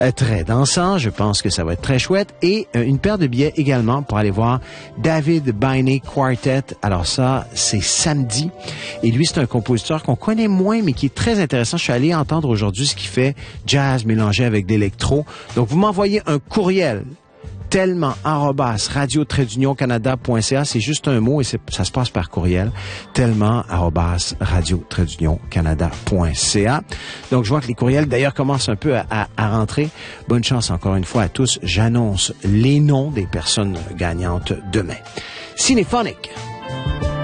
très dansant. Je pense que ça va être très chouette. Et une paire de billets également pour aller voir David Bainey Quartet. Alors ça, c'est samedi. Et lui, c'est un compositeur qu'on connaît moins, mais qui est très intéressant. Je suis allé entendre aujourd'hui ce qu'il fait, jazz mélangé avec d'électro. Donc, vous m'envoyez un courriel. Tellement @radio-canada.ca, c'est juste un mot et ça se passe par courriel. Tellement @radio-canada.ca. Donc, je vois que les courriels, d'ailleurs, commencent un peu à rentrer. Bonne chance encore une fois à tous. J'annonce les noms des personnes gagnantes demain. Cinéphonique.